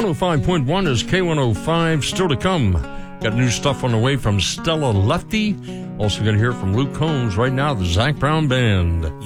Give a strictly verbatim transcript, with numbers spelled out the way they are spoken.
one oh five point one is K one oh five. Still to come. Got new stuff on the way from Stella Lefty. Also going to hear from Luke Combs right now, the Zac Brown Band.